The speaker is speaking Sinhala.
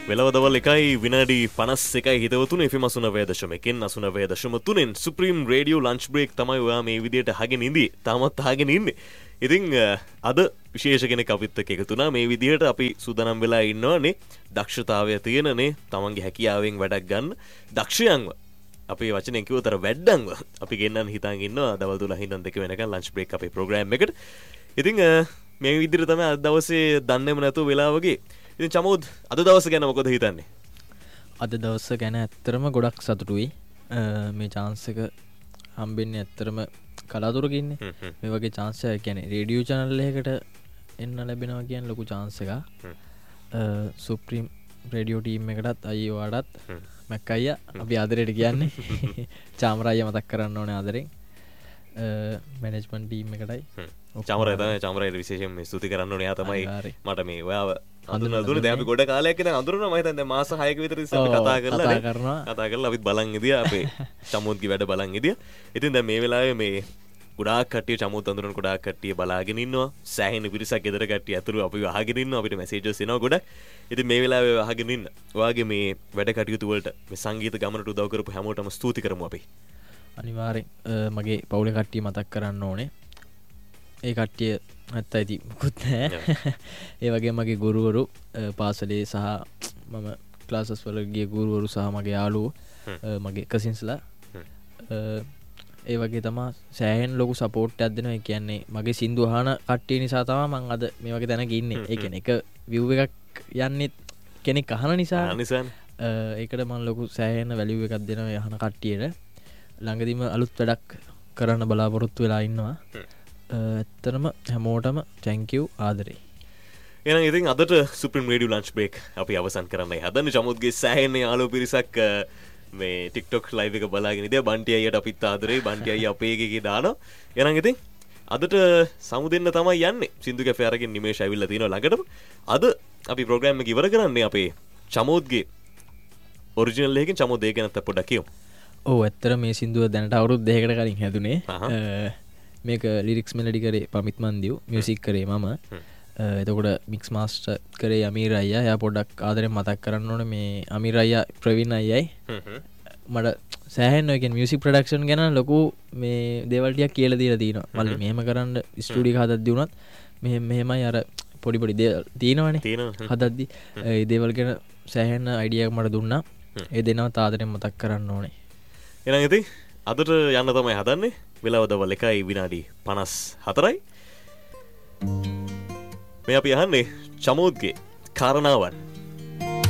වෙලවදවල් 1:51 හිතවතුනේ FM 89.1 89.3 supreme radio lunch break තමයි ඔයා මේ විදියට අහගෙන ඉඳී. තාමත් අහගෙන ඉන්නේ. ඉතින් අද විශේෂ කෙනෙක් අපිත් එක්ක එකතු වුණා. මේ විදියට අපි සූදානම් වෙලා ඉන්නවනේ දක්ෂතාවය තියෙනනේ තමන්ගේ හැකියාවෙන් වැඩක් ගන්න දක්ෂයන්ව. අපි වචනෙන් කිව්වතර වැඩ්ඩන්ව අපි ගෙන්නන්න හිතාගෙන ඉන්නවා දවල් 12 ඉඳන් 2 වෙනකන් ලන්ච් බ්‍රේක් අපේ ප්‍රෝග්‍රෑම් එකට. ඉතින් මේ විදියට තමයි අද දවසේ දන්නේම නැතුව වෙලා වගේ. ඉතින් චමෝද් අද දවස ගැන මොකද හිතන්නේ? අද දවස ගැන ඇත්තරම ගොඩක් සතුටුයි. මේ chance එක හම්බෙන්නේ ඇත්තරම කලාතුරකින් ඉන්නේ. මේ වගේ chance එක කියන්නේ රේඩියෝ channel එකකට එන්න ලැබෙනවා කියන්නේ ලොකු chance එකක්. සුප්‍රීම් රේඩියෝ ටීම් එකටත් අයියෝ වඩත් මැක් අයියා අපි ආදරයට කියන්නේ. චාමර අයියා මතක් කරන්න ඕනේ ආදරෙන්. Management team එකටයි. චාමරයි තමයි චාමරයිට විශේෂයෙන් ස්තුති කරන්න ඕනේ. එයා තමයි මට මේ ඔයාව අඳුනලා දුන්නේ. දැන් අපි ගොඩ කාලයක් ඉඳන් අඳුරනවා. මම හිතන්නේ දැන් මාස 6ක විතර ඉස්සෙල්ලා අපි කතා කරලා අපිත් බලන් ඉදියා. අපේ චමෝත්ගේ වැඩ බලන් ඉදියා. ඉතින් දැන් මේ වෙලාවේ මේ ගොඩාක් කට්ටිය චමෝත් අඳුරන ගොඩාක් කට්ටිය බලාගෙන ඉන්නවා. සෑහෙන පිරිසක් ගෙදර කට්ටිය අතුරු අපි අහගෙන ඉන්නවා. අපිට මැසේජස් එනවා ගොඩක්. ඉතින් මේ වෙලාවේ අහගෙන ඉන්න ඔයාගේ මේ වැඩ කටයුතු වලට මේ සංගීත ගමනට උදව් කරපු හැමෝටම ස්තුති කරමු අපි. අනිවාර්යෙන් මගේ පවුලේ කට්ටිය මතක් කරන්න ඕනේ. ඒ කට්ටිය නැත්නම් ඉතින් මුකුත් නැහැ. ඒ වගේම මගේ ගුරුවරු පාසලේ සහ මම ක්ලාසස් වල ගිය ගුරුවරු සහ මගේ යාළුවෝ මගේ කසින්ස්ලා ඒ වගේ තමයි සෑහෙන ලොකු සපෝට් එකක් දෙනවා. ඒ කියන්නේ මගේ සින්දු අහන කට්ටිය නිසා තමයි මම අද මේ වගේ තැනක ඉන්නේ. ඒ කියන්නේ එක view එකක් යන්නේ කෙනෙක් අහන නිසා. ඒකට මම ලොකු සෑහෙන වැලියු එකක් දෙනවා අහන කට්ටියට. ළඟදීම අලුත් වැඩක් කරන්න බලාපොරොත්තු වෙලා ඉන්නවා. ඇත්තටම හැමෝටම thank you ආදරේ. එහෙනම් ඉතින් අදට සුප්‍රීම් රේඩියෝ ලන්ච් බ්‍රේක් අපි අවසන් කරන්නයි හදන්නේ. චමුත්ගේ සෑහෙන යාළුවෝ පිරිසක් මේ TikTok live එක බලාගෙන ඉඳලා බන්ටි අයියට අපිත් ආදරේ. බන්ටි අයියා අපේ එකේ දානවා. එහෙනම් ඉතින් අදට සමු දෙන්න තමයි යන්නේ. සින්දු කැෆේ අරගෙන නිමේෂ් ඇවිල්ලා තිනවා ළඟටම. අද අපි ප්‍රෝග්‍රෑම් එක ඉවර කරන්නේ අපේ චමෝත්ගේ ඔරිජිනල් එකකින්. චමෝත් ඒක නැත්නම් පොඩ්ඩක් කියමු. ඔව් ඇත්තට මේ සින්දුව දැනට අවුරුදු 2කට කලින් හැදුනේ. මේක ලිරික්ස් මෙලඩි කරේ පමිත් මන්දියු, මියුසික් කරේ මම. එතකොට මික්ස් මාස්ටර් කරේ අමීර් අයියා. එයා පොඩ්ඩක් ආදරෙන් මතක් කරන්න ඕනේ මේ අමීර් අයියා ප්‍රවීන් අයියයි. මට සෑහෙන ඔය කියන්නේ මියුසික් ප්‍රොඩක්ෂන් ගැන ලොකු මේ දේවල් ටිකක් කියලා දීලා තිනවා. මල්ලි මෙහෙම කරන්න ස්ටුඩියෝ එක හදද්දි උනත් මෙහෙමයි අර පොඩි දේවල් තියෙනවනේ හදද්දි. ඒ දේවල් ගැන සෑහෙන අයිඩියා එකක් මට දුන්නා. ඒ දෙනවත් ආදරෙන් මතක් කරන්න ඕනේ. එහෙනම් ඉතින් අදට යන්න තමයි හදන්නේ. වෙලාව දවල් 1:54යි. මේ අපි අහන්නේ චමෝත්ගේ කාරණාවන්.